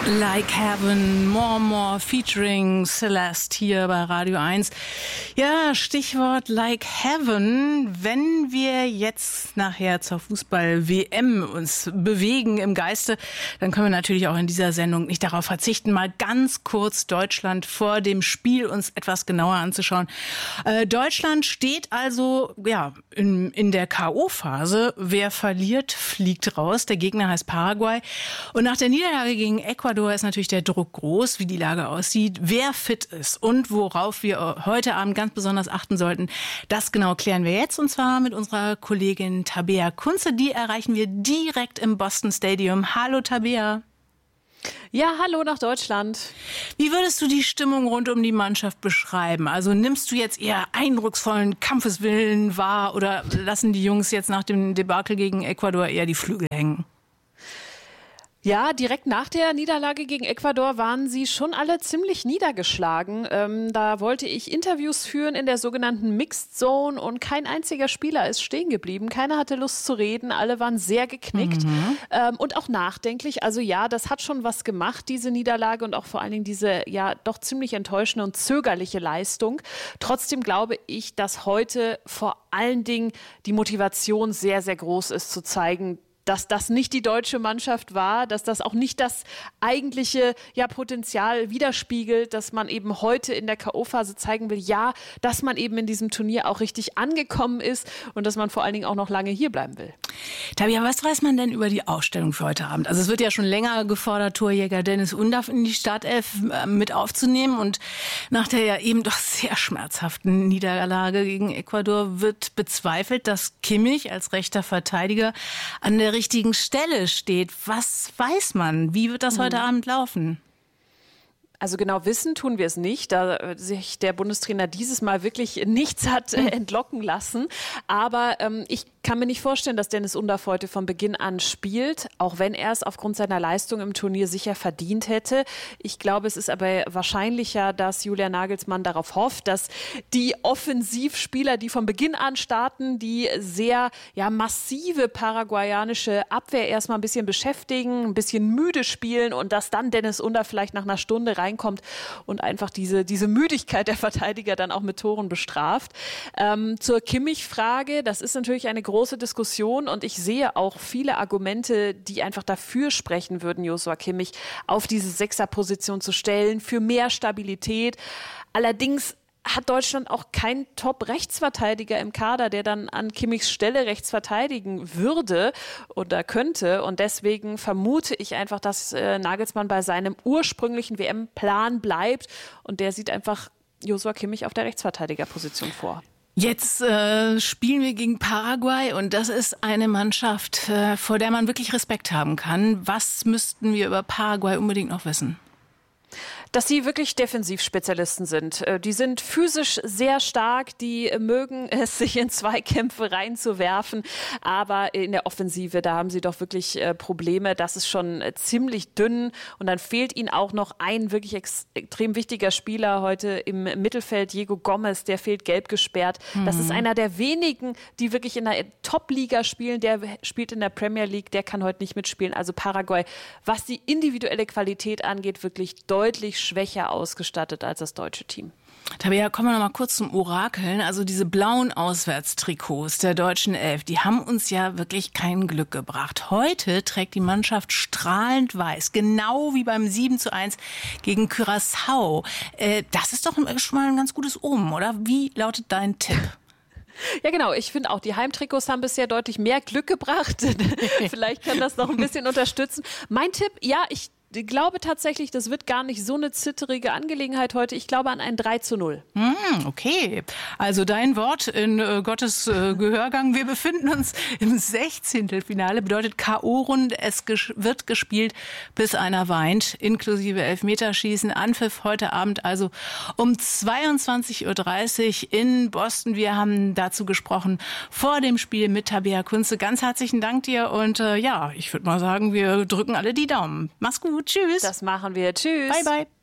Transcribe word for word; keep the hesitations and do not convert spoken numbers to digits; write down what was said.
Like Heaven, More More featuring Celeste hier bei Radio eins. Ja, Stichwort Like Heaven. Wenn wir jetzt nachher zur Fußball-W M uns bewegen im Geiste, dann können wir natürlich auch in dieser Sendung nicht darauf verzichten, mal ganz kurz Deutschland vor dem Spiel uns etwas genauer anzuschauen. Äh, Deutschland steht also ja in, in der K O-Phase. Wer verliert, fliegt raus. Der Gegner heißt Paraguay. Und nach der Niederlage gegen Ecuador ist natürlich der Druck groß, wie die Lage aussieht, wer fit ist und worauf wir heute Abend ganz besonders achten sollten. Das genau klären wir jetzt, und zwar mit unserer Kollegin Tabea Kunze. Die erreichen wir direkt im Boston Stadium. Hallo Tabea. Ja, hallo nach Deutschland. Wie würdest du die Stimmung rund um die Mannschaft beschreiben? Also nimmst du jetzt eher eindrucksvollen Kampfeswillen wahr oder lassen die Jungs jetzt nach dem Debakel gegen Ecuador eher die Flügel hängen? Ja, direkt nach der Niederlage gegen Ecuador waren sie schon alle ziemlich niedergeschlagen. Ähm, da wollte ich Interviews führen in der sogenannten Mixed Zone und kein einziger Spieler ist stehen geblieben. Keiner hatte Lust zu reden, alle waren sehr geknickt mhm. ähm, und auch nachdenklich. Also ja, das hat schon was gemacht, diese Niederlage, und auch vor allen Dingen diese ja doch ziemlich enttäuschende und zögerliche Leistung. Trotzdem glaube ich, dass heute vor allen Dingen die Motivation sehr, sehr groß ist, zu zeigen, dass das nicht die deutsche Mannschaft war, dass das auch nicht das eigentliche ja, Potenzial widerspiegelt, dass man eben heute in der K O-Phase zeigen will, ja, dass man eben in diesem Turnier auch richtig angekommen ist und dass man vor allen Dingen auch noch lange hier bleiben will. Tabea, was weiß man denn über die Ausstellung für heute Abend? Also es wird ja schon länger gefordert, Torjäger Dennis Undaff in die Startelf mit aufzunehmen, und nach der ja eben doch sehr schmerzhaften Niederlage gegen Ecuador wird bezweifelt, dass Kimmich als rechter Verteidiger an der richtigen Stelle steht. Was weiß man? Wie wird das heute Abend laufen? Also genau wissen tun wir es nicht, da sich der Bundestrainer dieses Mal wirklich nichts hat äh, entlocken lassen. Aber ähm, ich kann mir nicht vorstellen, dass Dennis Undaff heute von Beginn an spielt, auch wenn er es aufgrund seiner Leistung im Turnier sicher verdient hätte. Ich glaube, es ist aber wahrscheinlicher, dass Julian Nagelsmann darauf hofft, dass die Offensivspieler, die von Beginn an starten, die sehr ja, massive paraguayanische Abwehr erstmal ein bisschen beschäftigen, ein bisschen müde spielen, und dass dann Dennis Undaff vielleicht nach einer Stunde rein reinkommt und einfach diese, diese Müdigkeit der Verteidiger dann auch mit Toren bestraft. Ähm, zur Kimmich-Frage, das ist natürlich eine große Diskussion, und ich sehe auch viele Argumente, die einfach dafür sprechen würden, Joshua Kimmich auf diese Sechserposition zu stellen, für mehr Stabilität. Allerdings hat Deutschland auch keinen Top-Rechtsverteidiger im Kader, der dann an Kimmichs Stelle rechts verteidigen würde oder könnte. Und deswegen vermute ich einfach, dass äh, Nagelsmann bei seinem ursprünglichen W M-Plan bleibt. Und der sieht einfach Joshua Kimmich auf der Rechtsverteidigerposition vor. Jetzt äh, spielen wir gegen Paraguay, und das ist eine Mannschaft, äh, vor der man wirklich Respekt haben kann. Was müssten wir über Paraguay unbedingt noch wissen? Dass sie wirklich Defensivspezialisten sind. Die sind physisch sehr stark, die mögen es, sich in Zweikämpfe reinzuwerfen, aber in der Offensive, da haben sie doch wirklich Probleme. Das ist schon ziemlich dünn, und dann fehlt ihnen auch noch ein wirklich extrem wichtiger Spieler heute im Mittelfeld, Diego Gomez, der fehlt gelb gesperrt. Mhm. Das ist einer der wenigen, die wirklich in der Top-Liga spielen, der spielt in der Premier League, der kann heute nicht mitspielen. Also Paraguay, was die individuelle Qualität angeht, wirklich deutlich schwächer ausgestattet als das deutsche Team. Tabea, kommen wir noch mal kurz zum Orakeln. Also diese blauen Auswärtstrikots der deutschen Elf, die haben uns ja wirklich kein Glück gebracht. Heute trägt die Mannschaft strahlend weiß, genau wie beim sieben zu eins gegen Curaçao. Äh, das ist doch schon mal ein ganz gutes Omen, oder? Wie lautet dein Tipp? Ja, genau. Ich finde auch, die Heimtrikots haben bisher deutlich mehr Glück gebracht. Vielleicht kann das noch ein bisschen unterstützen. Mein Tipp, ja, ich Ich glaube tatsächlich, das wird gar nicht so eine zitterige Angelegenheit heute. Ich glaube an ein drei zu null. Mm, okay, also dein Wort in äh, Gottes äh, Gehörgang. Wir befinden uns im Sechzehntelfinale, bedeutet K O-Runde. Es ges- wird gespielt, bis einer weint, inklusive Elfmeterschießen. Anpfiff heute Abend also um zweiundzwanzig Uhr dreißig in Boston. Wir haben dazu gesprochen vor dem Spiel mit Tabea Kunze. Ganz herzlichen Dank dir, und äh, ja, ich würde mal sagen, wir drücken alle die Daumen. Mach's gut. Tschüss. Das machen wir. Tschüss. Bye, bye.